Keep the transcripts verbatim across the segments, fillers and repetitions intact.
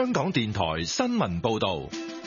香港電台新聞報道。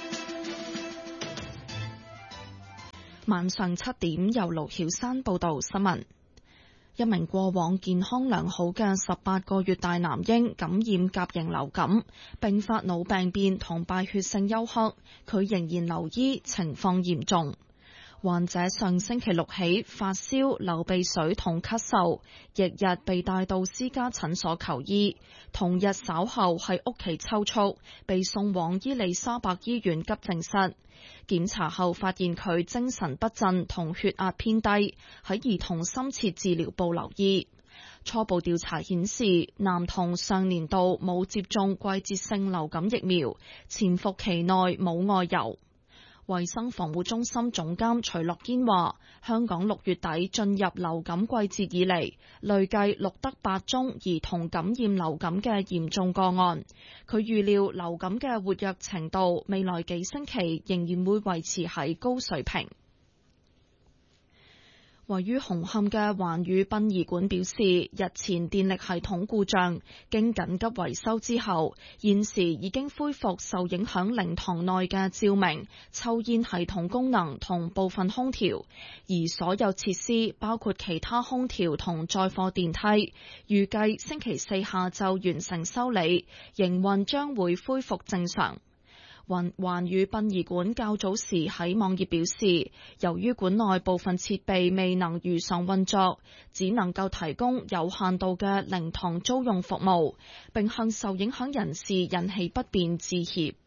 晚上七點，由盧曉山報道新聞。一名過往健康良好嘅十八個月大男嬰感染甲型流感，併發腦病變同敗血性休克，佢仍然留醫，情況嚴重。患者上星期六起發燒、流鼻水同咳嗽，翌日被帶到私家診所求醫，同日稍後喺屋企抽搐，被送往伊利沙伯醫院急症室。檢查後發現佢精神不振同血壓偏低，喺兒童深切治療部留醫。初步調查顯示，男童上年度冇接種季節性流感疫苗，潛伏期內冇外遊。衛生防護中心總監徐樂堅話，香港六月底進入流感季節以嚟，累計錄得八宗兒童感染流感嘅嚴重個案。佢預料流感嘅活躍程度未來幾星期仍然會維持喺高水平。位於紅磡嘅環宇殯儀館表示，日前電力系統故障，經緊急維修之後，現時已經恢復受影響靈堂內嘅照明、抽煙系統功能同部分空調，而所有設施包括其他空調同載貨電梯，預計星期四下晝完成修理，營運將會恢復正常。環宇殯儀館較早時喺網頁表示，由於館內部分設備未能如常運作，只能夠提供有限度嘅靈堂租用服務，並向受影響人士引起不便致歉。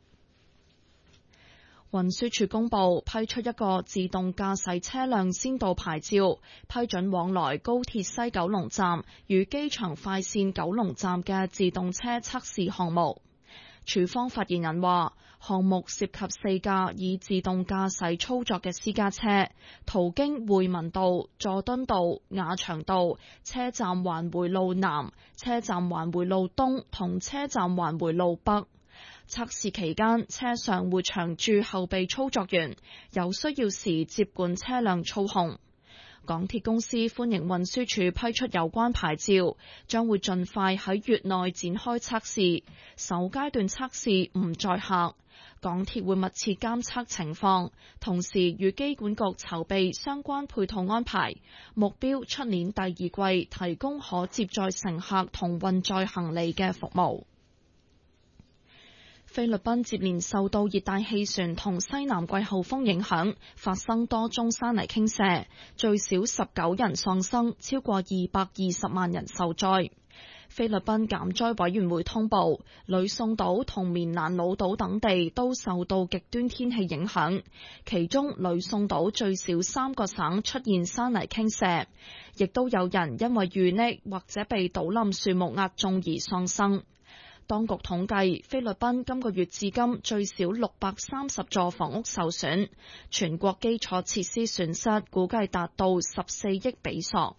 運輸署公布批出一個自動駕駛車輛先導牌照，批准往來高鐵西九龍站與機場快線九龍站嘅自動車測試項目。署方發言人話，項目涉及四架以自動駕駛操作嘅私家車，途經匯民道、佐敦道、雅翔道、車站環回路南、車站環回路東同車站環回路北。測試期間，車上會長駐後備操作員，有需要時接管車輛操控。港鐵公司歡迎運輸署批出有關牌照，將會盡快喺月內展開測試。首階段測試唔載客，港鐵會密切監測情況，同時與機管局籌備相關配套安排，目標出年第二季提供可接載乘客同運載行李嘅服務。菲律賓接連受到熱帶氣旋同西南季候風影響，發生多宗山泥傾瀉，最少十九人喪生，超過二百二十萬人受災。菲律賓減災委員會通報，呂宋島同棉蘭老島等地都受到極端天氣影響，其中呂宋島最少三個省出現山泥傾瀉，亦都有人因為遇溺或者被倒冧樹木壓中而喪生。當局統計，菲律賓今個月至今最少六百三十座房屋受損，全國基礎設施損失估計達到十四億比索。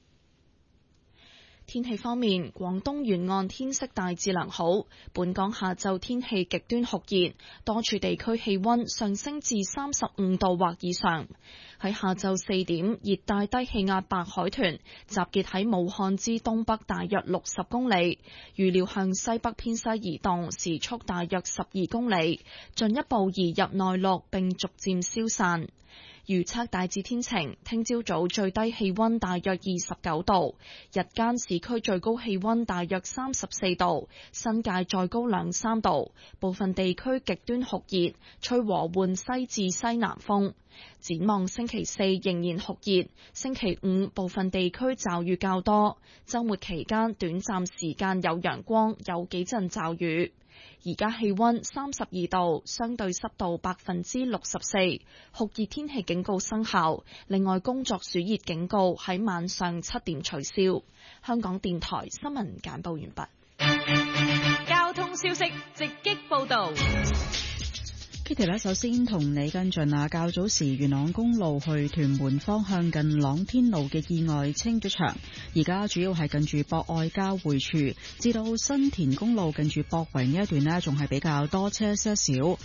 天氣方面，廣東沿岸天色大致良好，本港下晝天氣極端酷熱，多處地區氣溫上升至三十五度或以上。喺下晝四點，熱帶低氣壓白海豚集結喺武漢之東北大約六十公里，預料向西北偏西移動，時速大約十二公里，進一步移入內陸並逐漸消散。預測大致天晴，聽朝早最低氣溫大約二十九度，日間市區最高氣溫大約三十四度，新界再高兩三度，部分地區極端酷熱，吹和緩西至西南風。展望星期四仍然酷熱，星期五部分地區驟雨較多，週末期間短暫時間有陽光，有幾陣驟雨。而家氣溫三十二度，相對濕度百分之六十四，酷熱天氣警告生效。另外，工作暑熱警告喺晚上七點取消。香港電台新聞簡報完畢。 交通消息直擊報道。 Kitty 咧，首先同你跟進啊，較早時元朗公路去屯門方向近朗天路嘅意外清咗場，而家主要係近住博愛交匯處至到新田公路近住博榮呢一段呢，仲係比較多車些少。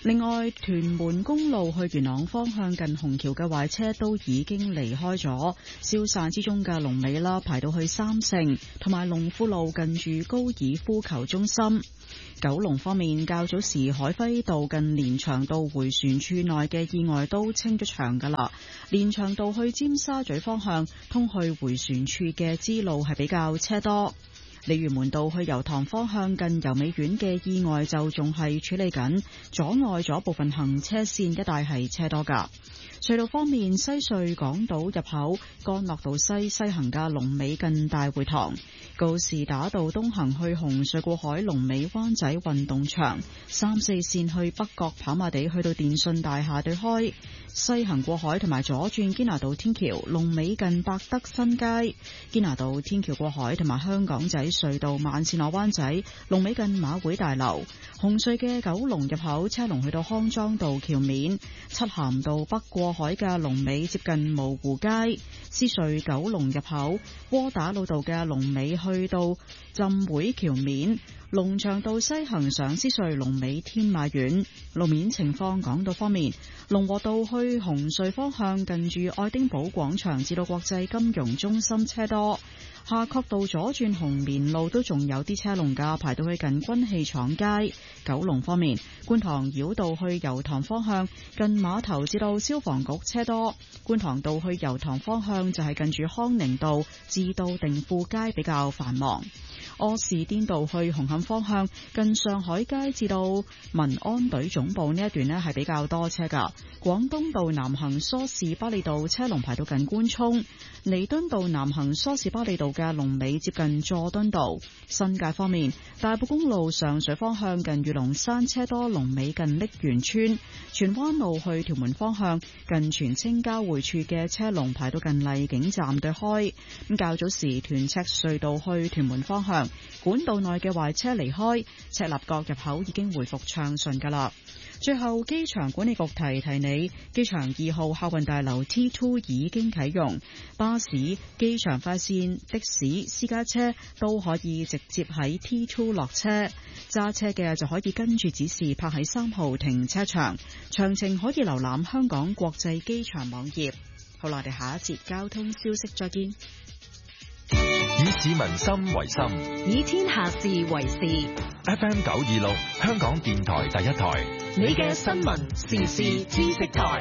另外，屯門公路去元朗方向近虹橋嘅壞車都已經離開咗，消散之中嘅龍尾啦，排到去三聖同埋龍富路近住高爾夫球中心。九龍方面，較早時海輝道近連翔道迴旋處內嘅意外都清咗場㗎啦。連翔道去尖沙咀方向通去迴旋處嘅支路係比較車多。鯉魚門道去油塘方向近油美苑嘅意外就仲係處理緊，阻礙咗部分行車線，一帶係車多㗎。隧道方面，西隧港島入口干諾道西西行嘅龍尾近大會堂，告士打道東行去紅隧過海龍尾灣仔運動場，三四線去北角跑馬地去到電訊大廈對開，西行過海同埋左轉堅拿道天橋龍尾近百德新街，堅拿道天橋過海同埋香港仔隧道慢線落灣仔龍尾近馬會大樓，紅隧嘅九龍入口車龍去到康莊道橋面，漆咸道北過海嘅龍尾接近蕪湖街，獅隧九龍入口窩打老道嘅龍尾去到浸會橋面，龍翔道西行上獅隧龍尾天馬苑。路面情況，港島方面，龍和道去紅隧方向近住愛丁堡廣場至到國際金融中心車多，夏慤道左轉紅棉路都仲有啲車龍㗎，排到去近軍器廠街。九龍方面，觀塘繞道去油塘方向近碼頭至到消防局車多，觀塘道去油塘方向就係近住康寧道至到定富街比較繁忙。柯士甸道去紅磡方向近上海街至到民安隊總部呢一段呢係比較多車㗎。廣東道南行梳士巴利道車龍排到近官涌，彌敦道南行梳士巴利道嘅龍尾接近佐敦道。新界方面，大埔公路上水方向近御龍山車多，龍尾近瀝源村。荃灣路去屯門方向近荃青交匯處嘅車龍排到近麗景站對開。咁較早時屯赤隧道去屯門方向管道內嘅壞車離開，赤鱲角入口已經回復暢順㗎啦。最後，機場管理局提提你，機場二號客運大樓 T 二 已經啟用，巴士、機場快線、的士、私家車都可以直接喺 T 二落車，揸車嘅就可以跟住指示泊喺三號停車場。詳情可以瀏覽香港國際機場網頁。好啦，我哋下一節交通消息再見。 以市民心為心， 以天下事為事。 F M 九二六，香港電台第一台， 你嘅新聞時事知識台。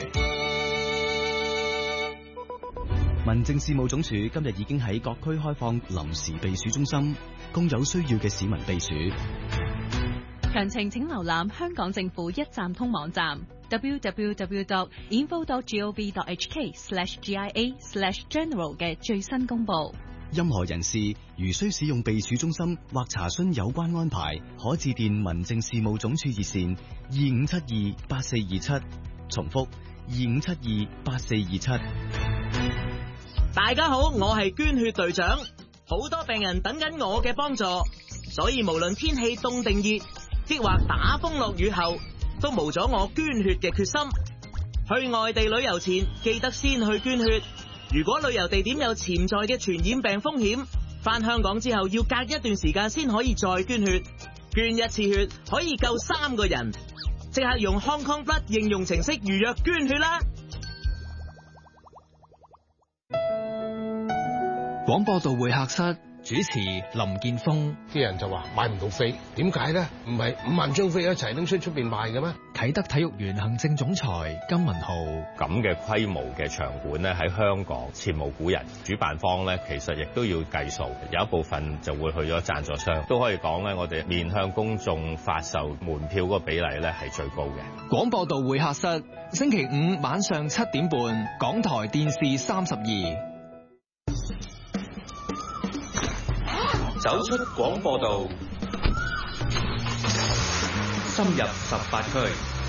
民政事務總署今日已經喺各區開放臨時避暑中心，供有需要嘅市民避暑。 詳情請瀏覽香港政府一站通網站 double-u double-u double-u dot info dot gov dot h k slash g i a slash general 嘅最新公佈。 任何人士如需使用避暑中心或查詢有關安排，可致電民政事務總署熱線二五七二八四二七，重複二五七二八四二七。 大家好，我係捐血隊長，好多病人等緊我嘅幫助，所以無論天氣凍定熱，抑或打風落雨後，都無咗我捐血嘅決心。去外地旅遊前，記得先去捐血。如果旅遊地點有潛在嘅傳染病風險，返香港之後要隔一段時間先可以再捐血。捐一次血可以救三個人，即刻用 Hong Kong Blood 應用程式預約捐血啦！ 廣播道會客室主持林建峰。 啲人就話買唔到飛，點解咧？唔係五萬張飛一齊拎出出邊賣嘅咩？ 啟德體育園行政總裁金文浩。 咁嘅規模嘅場館咧，喺香港前無古人。主辦方咧，其實亦都要計數，有一部分就會去咗贊助商。都可以講咧，我哋面向公眾發售門票嗰個比例咧係最高嘅。 廣播道會客室星期五晚上七點半，港台電視三十二。 走出廣播道，深入十八區，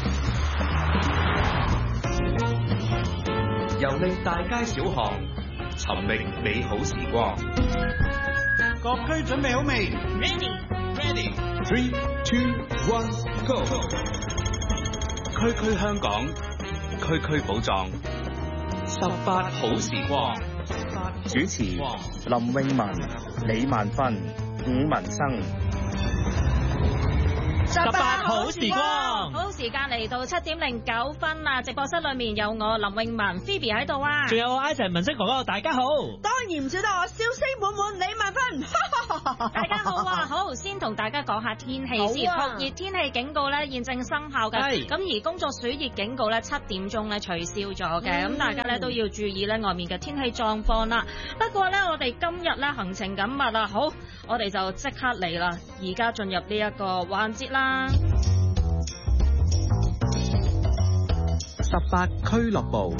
遊歷大街小巷，尋覓美好時光。 各區準備好未 ？Ready, ready. Three, two, one, go. 區區香港，區區寶藏，十八好時光。 主持林詠雯、李萬芬、伍文生。 十八好時光，好時時間嚟到七點零九分啦，直播室裏面有我林詠雯 Phoebe 喺度啊， 仲有我 Ivan 文色哥哥，大家好。 當然唔少得我笑聲滿滿李文芬， 大家好啊，好，先同大家講下天氣先，酷熱天氣警告咧現正生效嘅，咁而工作暑熱警告咧七點鐘咧取消咗嘅，咁、嗯、大家咧都要注意咧外面嘅天氣狀況啦。不過咧我哋今日咧行程緊密啊，好，我哋就即刻嚟啦，而家進入呢一個環節啦。 十八俱樂部。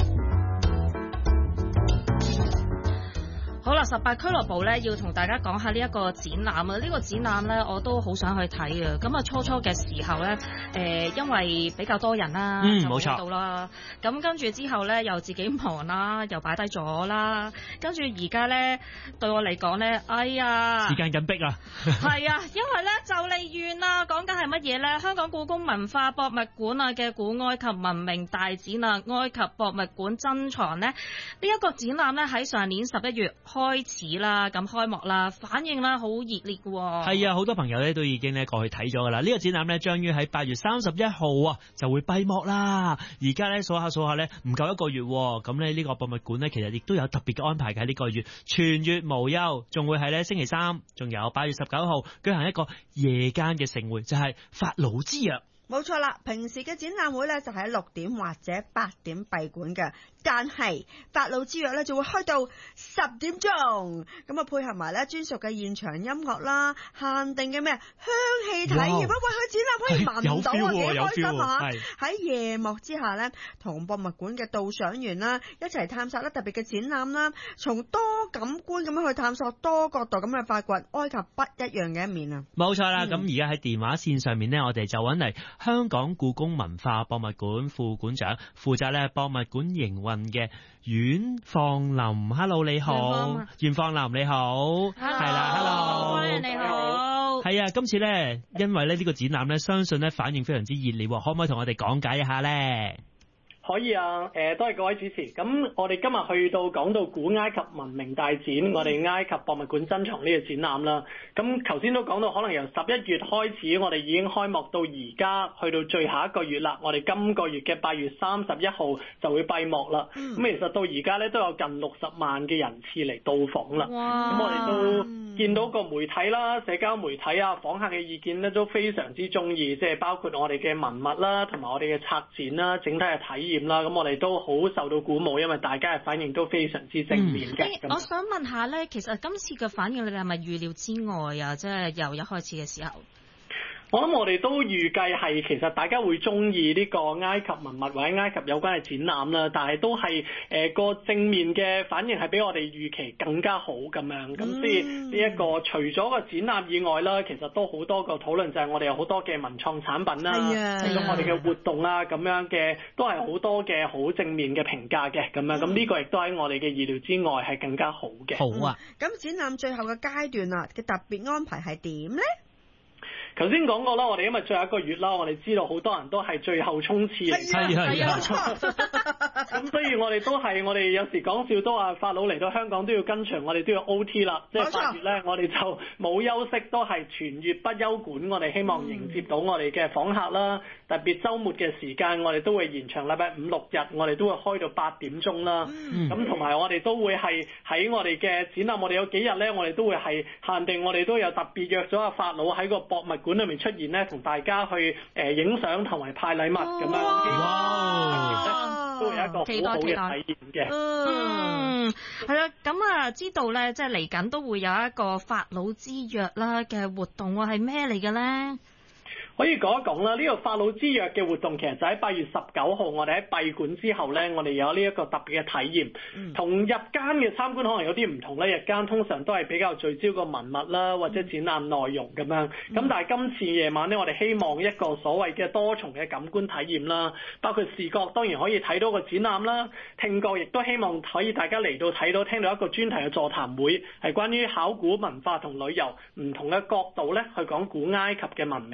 好啦，十八俱樂部咧要同大家講下呢一個展覽啊！呢、這個展覽咧我都好想去睇啊！咁啊初初嘅時候咧，誒、呃、因為比較多人啦， 嗯，冇錯到啦。咁跟住之後咧又自己忙啦，又擺低咗啦。跟住而家咧對我嚟講咧，哎呀， 時間緊迫啊！ 係啊，因為咧就嚟完啦。講緊係乜嘢咧？香港故宮文化博物館啊嘅古埃及文明大展啊，埃及博物館珍藏咧呢一、這個展覽咧喺上年十一月開始啦，咁開幕啦，反應啦好熱烈嘅喎。 係啊，好多朋友咧都已經咧過去睇咗噶啦。呢、這個展覽咧將於喺八月三十一號啊就會閉幕啦。而家咧數下數下咧唔夠一個月，咁咧呢個博物館咧其實亦都有特別嘅安排嘅。呢個月全月無休，仲會係咧星期三，仲有八月十九號舉行一個夜間嘅盛會，就係、是、法老之約。 冇錯啦，平時嘅展覽會咧就喺六點或者八點閉館嘅，但係法老之約咧就會開到十點鐘，咁啊配合埋咧專屬嘅現場音樂啦，限定嘅咩香氣體驗，不過喺展覽可以聞到啊，幾開心啊！喺夜幕之下咧，同博物館嘅導賞員啦一齊探索咧特別嘅展覽啦，從多感官咁樣去探索多角度咁去發掘埃及不一樣嘅一面啊！ 冇錯啦，咁而家喺電話線上面咧，我哋就揾嚟香港故宮文化博物館副館長，負責咧博物館營運嘅阮放林。Hello， 你好，阮放林你好，係啦 ，Hello， 歡迎你好。 係啊，今次咧，因為咧呢個展覽咧，相信咧反應非常之熱烈，可唔可以同我哋講解一下咧？ 可以啊，誒多謝各位主持。咁我哋今日去到講到古埃及文明大展，嗯、我哋埃及博物館珍藏呢個展覽啦。咁頭先都講到，可能由十一月開始，我哋已經開幕到而家，去到最後一個月啦。我哋今個月嘅八月三十一號就會閉幕啦。咁、嗯、其實到而家咧都有近六十萬嘅人次嚟到訪啦。咁我哋都見到個媒體啦、社交媒體啊、訪客嘅意見咧都非常之中意，即係包括我哋嘅文物啦，同埋我哋嘅策展啦，整體嘅體驗啦，咁我哋都好受到鼓舞，因為大家嘅反應都非常之正面嘅、 嗯欸。我想問下咧，其實今次嘅反應你哋係咪預料之外啊？即係由一開始嘅時候。 我諗我哋都預計係其實大家會中意呢個埃及文物或者埃及有關嘅展覽啦，但係都係誒個正面嘅反應係比我哋預期更加好咁樣。咁所以呢一個除咗個展覽以外啦，其實都好多個討論，就係我哋有好多嘅文創產品啦，咁我哋嘅活動啊咁樣嘅都係好多嘅好正面嘅評價嘅咁樣。咁呢個亦都喺我哋嘅意料之外，係更加好嘅。 好啊！ 咁、嗯、展覽最後嘅階段啊嘅特別安排係點咧？ 頭先講過啦，我哋因為最後一個月啦，我哋知道好多人都係最後衝刺嚟嘅，係啊，咁所以我哋都係我哋有時講笑都話法老嚟到香港都要跟場，我哋都要 O T 啦，即係八月咧，我哋就冇休息，都係全月不休館，我哋希望迎接到我哋嘅訪客啦。特別週末嘅時間，我哋都會延長禮拜五六日，我哋都會開到八點鐘啦。咁同埋我哋都會係喺我哋嘅展覽，我哋有幾日咧，我哋都會係限定，我哋都有特別約咗阿法老喺個博物館裏面出現咧，同大家去誒影相同埋派禮物咁樣。哇！都會有一個好好嘅體驗嘅。 嗯，係啦，咁啊，知道咧，即係嚟緊都會有一個法老之約啦嘅活動喎，係咩嚟嘅咧？ 可以講一講啦，呢個法老之約嘅活動其實就喺八月十九號，我哋喺閉館之後咧，我哋有呢一個特別嘅體驗，同日間嘅參觀可能有啲唔同咧。日間通常都係比較聚焦個文物啦，或者展覽內容咁樣。咁但係今次夜晚咧，我哋希望一個所謂嘅多重嘅感官體驗啦，包括視覺當然可以睇到個展覽啦，聽覺亦都希望可以大家嚟到睇到聽到一個專題嘅座談會，係關於考古文化同旅遊唔同嘅角度咧去講古埃及嘅文明故事。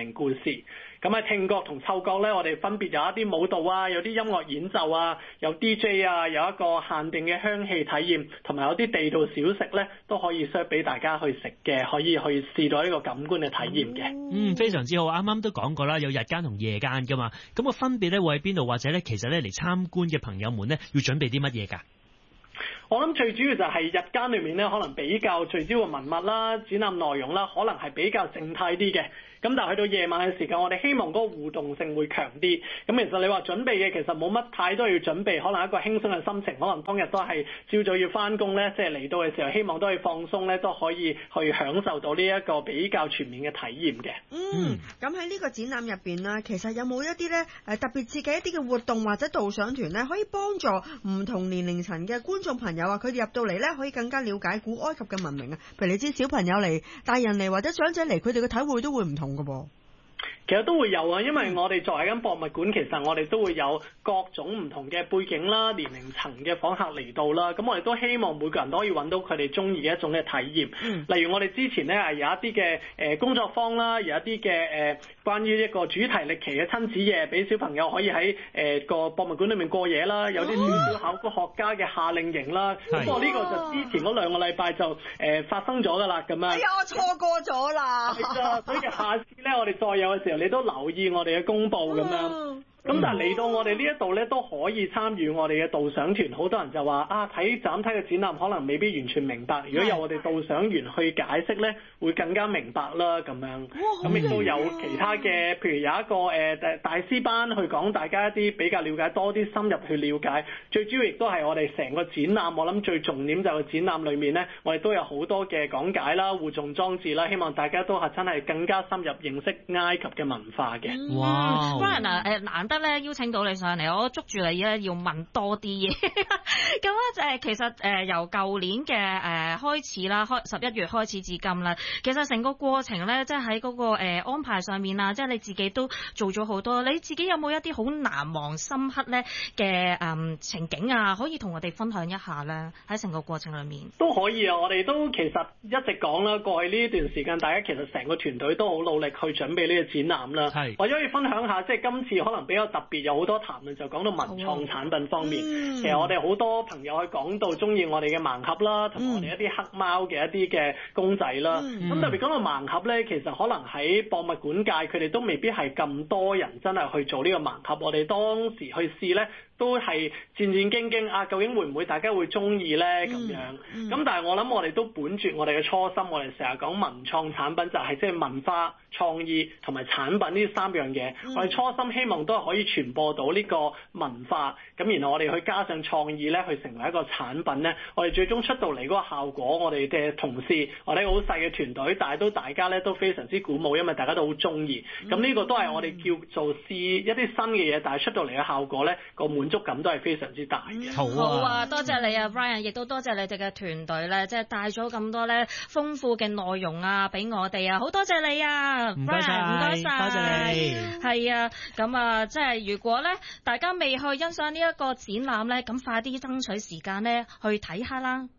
時。咁喺聽覺同嗅覺咧，我哋分別有一啲舞蹈啊，有啲音樂演奏啊，有 D J 啊，有一個限定嘅香氣體驗，同埋有啲地道小食咧，都可以 serve 俾大家去食嘅，可以去試到呢個感官嘅體驗嘅。 嗯，非常之好。啱啱都講過啦，有日間同夜間噶嘛，咁個分別咧會喺邊度？或者咧，其實咧嚟參觀嘅朋友們咧，要準備啲乜嘢㗎？ 我諗最主要就係日間裏面咧，可能比較聚焦嘅文物啦、展覽內容啦，可能係比較靜態啲嘅。咁但係去到夜晚嘅時間，我哋希望嗰個互動性會強啲。咁其實你話準備嘅其實冇乜太多要準備，可能一個輕鬆嘅心情，可能當日都係朝早要翻工咧，即係嚟到嘅時候，希望都可以放鬆咧，都可以去享受到呢一個比較全面嘅體驗嘅。 嗯，咁喺呢個展覽入邊啦，其實有冇一啲咧誒特別設計一啲嘅活動或者導賞團咧，可以幫助唔同年齡層嘅觀眾朋友啊，佢哋入到嚟咧可以更加了解古埃及嘅文明啊。譬如你知小朋友嚟、大人嚟或者長者嚟，佢哋嘅體會都會唔同。 其實都會有啊，因為我哋作為一間博物館，其實我哋都會有各種唔同嘅背景啦、年齡層嘅訪客嚟到啦。咁我哋都希望每個人都可以揾到佢哋中意嘅一種嘅體驗。嗯、例如我哋之前咧係有一啲嘅誒工作坊啦，有一啲嘅誒關於一個主題歷奇嘅親子夜，俾小朋友可以喺誒個博物館裏面過夜啦。有啲小小考古學家嘅夏令營啦。不過呢個就之前嗰兩個禮拜就誒、呃、發生咗㗎啦，咁樣。 哎呀，我錯過咗啦。 係啊，所以下次咧，我哋再有嘅時候，你都留意我哋嘅公佈咁樣。咁但係嚟到我哋呢一度咧，都可以參與我哋嘅導賞團。好多人就話啊，睇展睇嘅展覽可能未必完全明白。如果有我哋導賞員去解釋咧，會更加明白啦咁樣。咁亦都有其他嘅，譬如有一個誒、呃、大師班去講大家一啲比較了解多啲深入去了解。最主要亦都係我哋成個展覽，我諗最重點就係展覽裏面咧，我哋都有好多嘅講解啦、互動裝置啦，希望大家都係真係更加深入認識埃及嘅文化嘅。 哇 Brian 啊，誒難得咧邀請到你上嚟，我捉住你咧要問多啲嘢。咁咧誒，其實誒由舊年嘅誒開始啦，開十一月開始至今啦，其實成個過程咧，即係喺嗰個誒安排上面啊，即係你自己都做咗好多。你自己有冇一啲好難忘深刻咧嘅誒情景啊？可以同我哋分享一下咧？喺成個過程裏面都可以啊！我哋都其實一直講啦，過去呢一段時間，大家其實成個團隊都好努力去準備呢個展覽啦。係，或者可以分享下，即係今次可能比較特別，有好多談論就講到文創產品方面。嗯、其實我哋好多朋友去講到中意我哋嘅盲盒啦，同埋我哋一啲黑貓嘅一啲嘅公仔啦。咁、嗯、特別講到盲盒咧，其實可能喺博物館界，佢哋都未必係咁多人真係去做呢個盲盒。我哋當時去試咧，都係戰戰兢兢啊！究竟會唔會大家會中意咧？咁樣咁，嗯嗯、但係我諗我哋都本住我哋嘅初心，我哋成日講文創產品就係即係文化創意同埋產品呢三樣嘢。嗯、我哋初心希望都係可以傳播到呢個文化，咁然後我哋去加上創意咧，去成為一個產品咧。我哋最終出到嚟嗰個效果，我哋嘅同事，我哋好細嘅團隊，但係都大家咧都非常之鼓舞，因為大家都好中意。咁呢、嗯、個都係我哋叫做試一啲新嘅嘢，但係出到嚟嘅效果咧個滿足感都係非常之大嘅。 好啊，好啊，多謝你啊 Brian， 亦都多謝你哋嘅團隊咧，即係帶咗咁多咧豐富嘅內容啊，俾我哋啊，好多謝你啊 Brian， 唔該晒，多謝你。係啊，咁啊，即係如果咧大家未去欣賞呢一個展覽咧，咁快啲爭取時間咧去睇下啦。